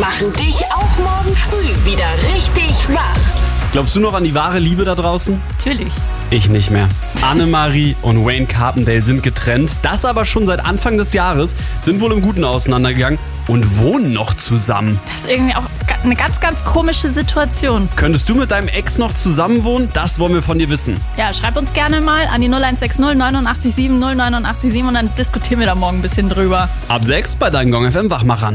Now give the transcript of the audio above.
machen dich auch morgen früh wieder richtig wach. Glaubst du noch an die wahre Liebe da draußen? Natürlich. Ich nicht mehr. Annemarie und Wayne Carpendale sind getrennt, das aber schon seit Anfang des Jahres, sind wohl im Guten auseinandergegangen und wohnen noch zusammen. Das ist irgendwie auch eine ganz, ganz komische Situation. Könntest du mit deinem Ex noch zusammenwohnen? Das wollen wir von dir wissen. Ja, schreib uns gerne mal an die 0160 89 7 089 7 und dann diskutieren wir da morgen ein bisschen drüber. Ab 6 bei deinen Gong FM Wachmachern.